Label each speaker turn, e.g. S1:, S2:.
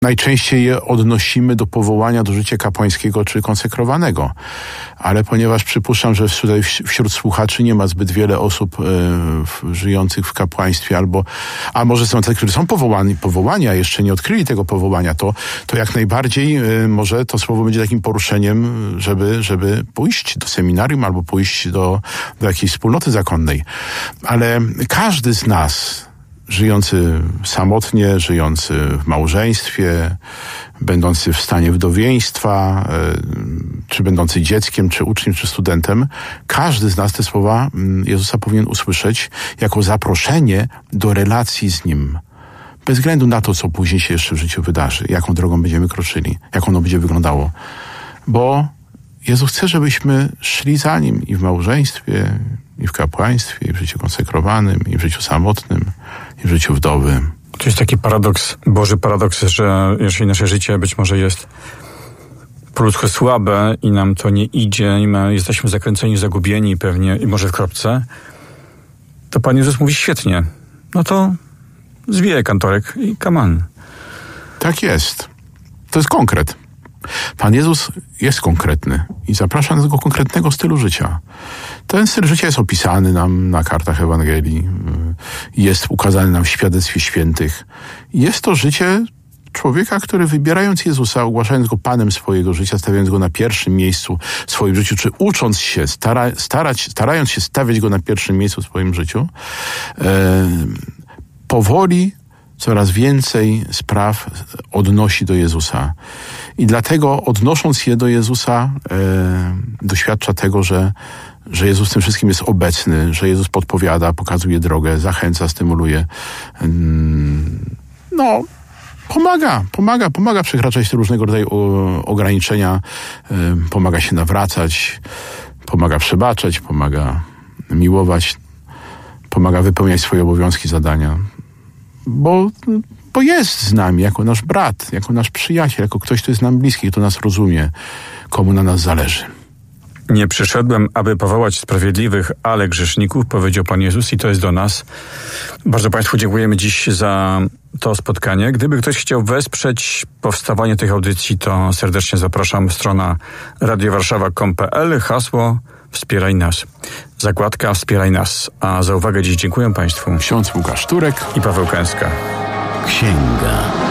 S1: Najczęściej je odnosimy do powołania do życia kapłańskiego czy konsekrowanego. Ale ponieważ przypuszczam, że wśród słuchaczy nie ma zbyt wiele osób żyjących w kapłaństwie, a może są tacy, którzy są powołani, a jeszcze nie odkryli tego powołania, to jak najbardziej może to słowo będzie takim poruszeniem, żeby pójść do seminarium albo pójść do jakiejś wspólnoty zakonnej. Ale każdy z nas, żyjący samotnie, żyjący w małżeństwie, będący w stanie wdowieństwa, czy będący dzieckiem, czy uczniem, czy studentem, każdy z nas te słowa Jezusa powinien usłyszeć jako zaproszenie do relacji z Nim. Bez względu na to, co później się jeszcze w życiu wydarzy, jaką drogą będziemy kroczyli, jak ono będzie wyglądało. Bo Jezus chce, żebyśmy szli za Nim i w małżeństwie, i w kapłaństwie, i w życiu konsekrowanym, i w życiu samotnym, i w życiu wdowy.
S2: To jest taki paradoks, Boży paradoks, że jeżeli nasze życie być może jest po ludzku słabe i nam to nie idzie, i my jesteśmy zakręceni, zagubieni pewnie i może w kropce, to Pan Jezus mówi świetnie. No to zwijaj kantorek i come on.
S1: Tak jest. To jest konkret. Pan Jezus jest konkretny i zaprasza do tego konkretnego stylu życia. Ten styl życia jest opisany nam na kartach Ewangelii, jest ukazany nam w świadectwie świętych. Jest to życie człowieka, który wybierając Jezusa, ogłaszając Go Panem swojego życia, stawiając Go na pierwszym miejscu w swoim życiu, czy ucząc się, starając się stawiać Go na pierwszym miejscu w swoim życiu, powoli coraz więcej spraw odnosi do Jezusa. I dlatego odnosząc je do Jezusa, doświadcza tego, że Jezus w tym wszystkim jest obecny, że Jezus podpowiada, pokazuje drogę, zachęca, stymuluje. Pomaga przekraczać te różnego rodzaju ograniczenia, pomaga się nawracać, pomaga przebaczać, pomaga miłować, pomaga wypełniać swoje obowiązki, zadania. Bo jest z nami jako nasz brat, jako nasz przyjaciel, jako ktoś, kto jest nam bliski, kto nas rozumie, komu na nas zależy.
S2: Nie przyszedłem, aby powołać sprawiedliwych, ale grzeszników, powiedział Pan Jezus i to jest do nas. Bardzo Państwu dziękujemy dziś za to spotkanie. Gdyby ktoś chciał wesprzeć powstawanie tych audycji, to serdecznie zapraszam. Strona radiowarszawa.com.pl, hasło Wspieraj nas. Zakładka Wspieraj nas. A za uwagę dziś dziękuję Państwu.
S1: Ksiądz Łukasz Turek
S2: i Paweł Kęska.
S3: Księga.